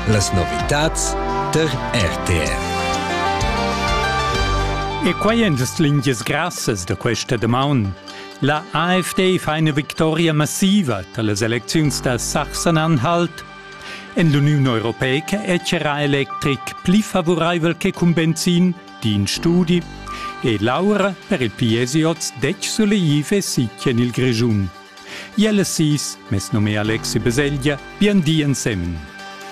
Las novitats der RTR. E quai en las linguas grassas de questa damaun. La AfD fa una vittoria massiva dalle elezioni da Sachsen-Anhalt. En l'Unione Europea è c'era electric pli favorevole che con benzin, di in studi, e Laura per il PSJ dec sulle IVE sicchia nel Grigiun. I alle sis, mes nome Alexi Beseglia, bien di insieme.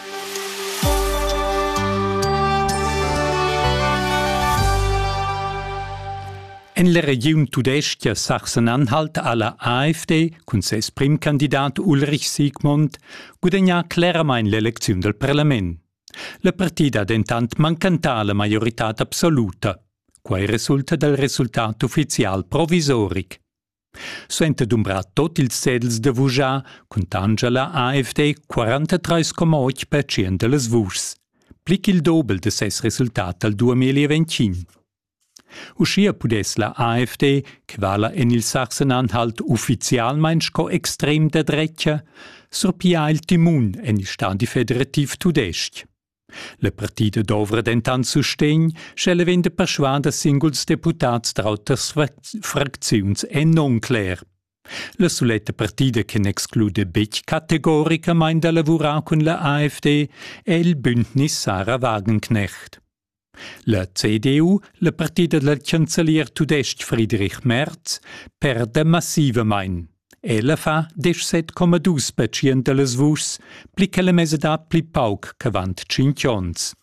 En la region tudestia Sachsen-Anhalt alla AfD, con ses prim candidat Ulrich Siegmund, guadagna claramente l'elezione del Parlament. La partita ha intant mancantà la majorità assoluta, quai risulta del risultato ufficial provisoric. Suente d'umbrar tot ils sedels de vujar, contanga la AfD 43,8% de les vuschs, plic il dobel de ses risultat al 2025. Uscia pudes la AfD, che vala en il Sachsen-Anhalt ufficialmein sco extrem de dreccia, surpia il timun en il stadi federativ tudest. La partida dovra dentant sustegn, schelle vende persuada singuls deputats trauters fracziuns e non cler. La suletta partida che n'exclude bec categoricamente da lavorare con la AfD è il Bündnis Sarah Wagenknecht. La CDU, la partita del cancellier tudest Friedrich Merz, perde massivamente. Ella fa 17,2% delle vuschs, pli che la mesedat pli pauc che vant 5 ans.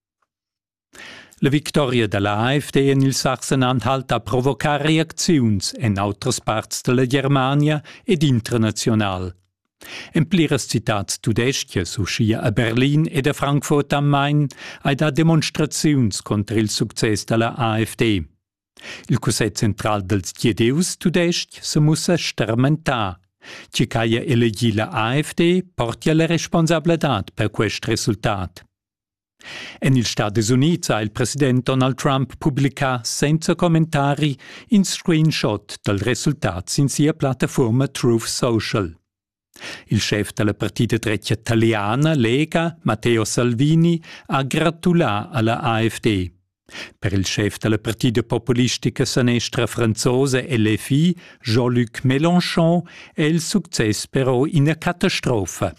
La vittoria della AfD in il Sachsen-Anhalt ha provocato reazioni in altre parti della Germania ed internazionale. En pliras citats tudestias uscia a Berlin ed a Frankfurt am Main hai da demonstraziuns contra il success della AfD. Il cusset central dels chiedeus tudest se mussa stermentar. Ci caia elegi la AfD portia la responsabilitat per quest resultat. En il Stati Uniti ha il president Donald Trump publica senza commentari in screenshot del risultat in sia piattaforma Truth Social. Il chef della partita dreccia italiana, Lega, Matteo Salvini, ha gratulato alla AfD. Per il chef della partita populistica sinistra francese LFI, Jean-Luc Mélenchon, è il successo però una catastrofe.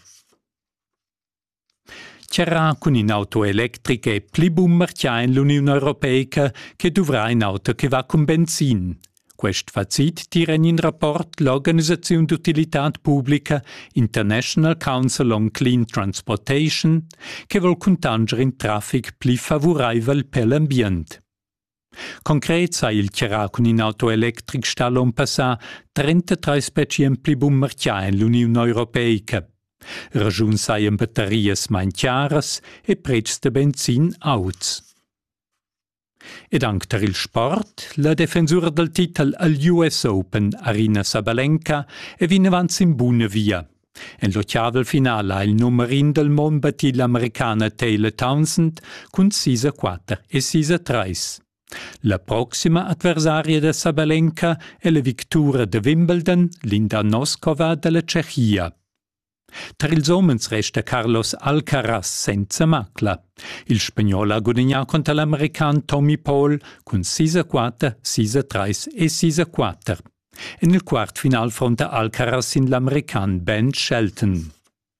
C'era con un'auto elettrica e pli bummercia in l'Unione Europea che dovrà un'auto che va con benzin. Quest fazit tira in rapport l'Organizzazione d'Utilitat Pubblica International Council on Clean Transportation, che vuol contangere in traffic pli favorevole per l'ambiente. Concret sai il chiarà con in auto electric stallon passà 33% pli bummercia in l'Unione Europea. Ragiun sai in batterias main chiaras e prezzi de benzin auts. Ed anche per il sport, la defensura del titolo all'US Open, Aryna Sabalenka, è vina avanti in buona via. En l'ottava finale ha il numerin del mondo battì l'americana Taylor Townsend con 6-4 e 6-3. La prossima avversaria de Sabalenka è la vittoria de Wimbledon, Linda Noskova della Cechia. Tra ils homens resta Carlos Alcaraz senza macla. Il spagnolo ha guadagnato contro l'americano Tommy Paul con 6-4, 6-3 e 6-4. E nel quarto final fronte Alcaraz in l'americano Ben Shelton.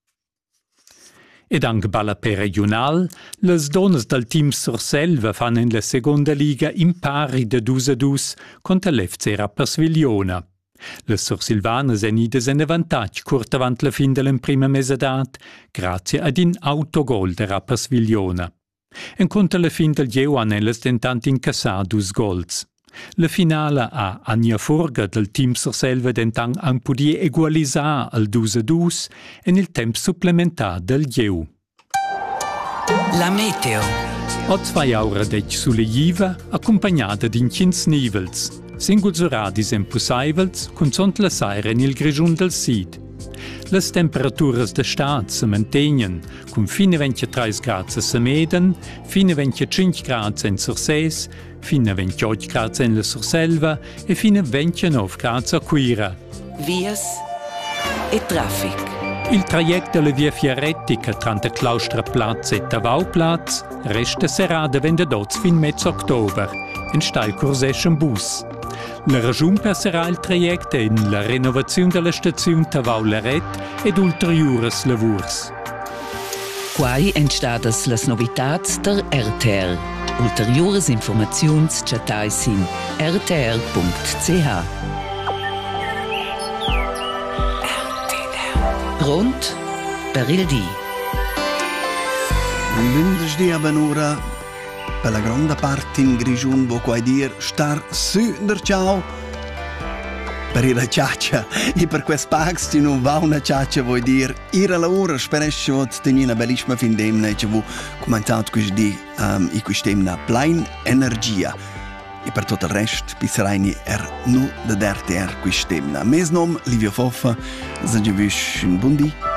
Ed anche balla per regional, le donne del team Surselva fanno in la seconda liga in pari de 2-2 contro l'FC Rapperswil-Jona. Le sursilvanes en ides en avantatg curt avant la fin della prima mesedat, grazie ad in autogol de Rapperswil-Jona. En contra la fin del geu han elles tentant incassar 2 gols. La finale a Anja Furga del team Surselva dentant an podia egualisar al 2-2 en il temp supplementar del geu. La meteo. Ho 2 ore dec sulle Jiva, accompagnata din 15 nivels. Singuls oradis impossibels, con sont la saira in il Grigiun del Sid. Les temperaturas de stat se mantenien, con fine 23 gradi a Sameden, fine 25 gradi in Surses, fine 28 gradi in la Surselva e fine 29 gradi a Quira. Vias e traffic. Il trajecto della via Fiaretti, tra Claustraplatz e Tavauplatz, resta serrada vendedots fin mezzo october, in stai curseschen bus. La ragione passerà il trajecto in la renovazione della stazione Tavau-Leret ed ulteriores lavurs. Quai entstadas las novitats der RTR. Ulteriores informaziuns chatais in rtr.ch. Rund per il dì. Lunedì a Benura, per la grande parte in Grigiun, vuoi dire star su der ciao. Per la ciaccia, e per quest pax ti non va una ciaccia, vuoi dire ir alla ora, speresce che tenere una bellissima fin d'emna, che vu commentato così e quest'emna plain energia. E per tutto il resto, pisserai nu da RTR quest'emna. Mes nom, Livio Foffa, se vi un buon dì.